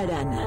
Arana.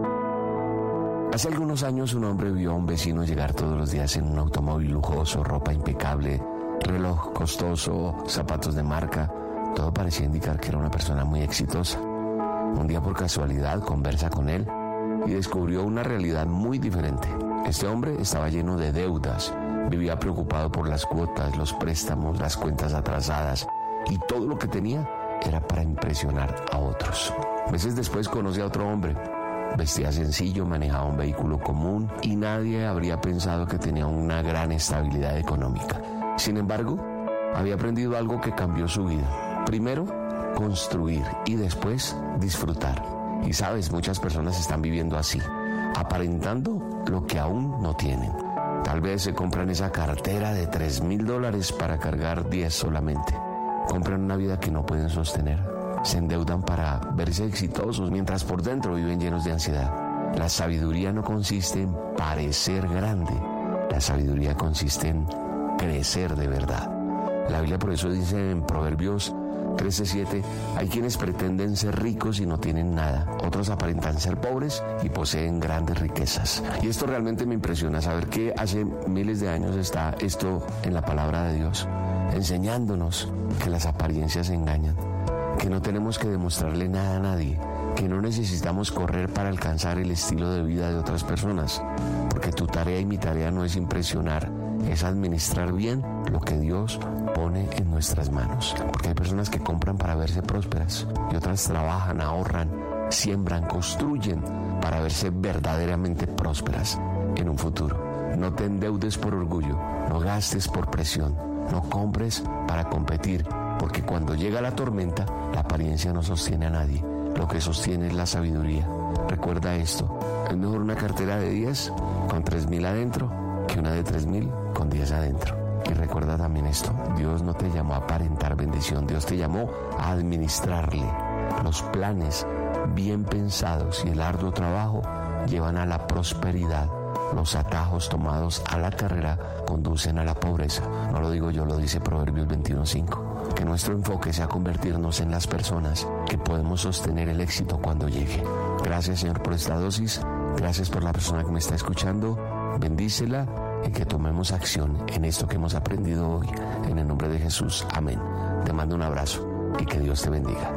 Hace algunos años un hombre vio a un vecino llegar todos los días en un automóvil lujoso, ropa impecable, reloj costoso, zapatos de marca. Todo parecía indicar que era una persona muy exitosa. Un día por casualidad conversa con él y descubrió una realidad muy diferente. Este hombre estaba lleno de deudas, vivía preocupado por las cuotas, los préstamos, las cuentas atrasadas y todo lo que tenía era para impresionar a otros. Meses después conoce a otro hombre. Vestía sencillo, manejaba un vehículo común y nadie habría pensado que tenía una gran estabilidad económica. Sin embargo, había aprendido algo que cambió su vida. Primero, construir y después disfrutar. Y sabes, muchas personas están viviendo así, aparentando lo que aún no tienen. Tal vez se compran esa cartera de $3,000 para cargar 10 solamente. Compran una vida que no pueden sostener. Se endeudan para verse exitosos, mientras por dentro viven llenos de ansiedad. La sabiduría no consiste en parecer grande. La sabiduría consiste en crecer de verdad. La Biblia por eso dice en Proverbios 13:7, hay quienes pretenden ser ricos y no tienen nada. Otros aparentan ser pobres y poseen grandes riquezas. Y esto realmente me impresiona, saber que hace miles de años está esto en la palabra de Dios, enseñándonos que las apariencias engañan, que no tenemos que demostrarle nada a nadie, que no necesitamos correr para alcanzar el estilo de vida de otras personas, porque tu tarea y mi tarea no es impresionar, es administrar bien lo que Dios pone en nuestras manos. Porque hay personas que compran para verse prósperas y otras trabajan, ahorran, siembran, construyen para verse verdaderamente prósperas en un futuro. No te endeudes por orgullo, no gastes por presión, no compres para competir, porque cuando llega la tormenta, la apariencia no sostiene a nadie. Lo que sostiene es la sabiduría. Recuerda esto, es mejor una cartera de 10 con 3,000 adentro que una de 3,000 con 10 adentro. Y recuerda también esto, Dios no te llamó a aparentar bendición, Dios te llamó a administrarle. Los planes bien pensados y el arduo trabajo llevan a la prosperidad. Los atajos tomados a la carrera conducen a la pobreza. No lo digo yo, lo dice Proverbios 21:5. Que nuestro enfoque sea convertirnos en las personas que podemos sostener el éxito cuando llegue. Gracias, Señor, por esta dosis. Gracias por la persona que me está escuchando. Bendícela y que tomemos acción en esto que hemos aprendido hoy. En el nombre de Jesús. Amén. Te mando un abrazo y que Dios te bendiga.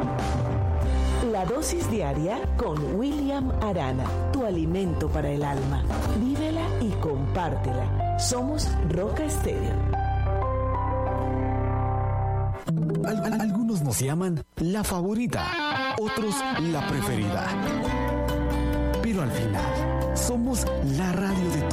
La dosis diaria con William Arana, tu alimento para el alma. Vívela y compártela. Somos Roca Estéreo. Algunos nos llaman la favorita, otros la preferida. Pero al final, somos la radio de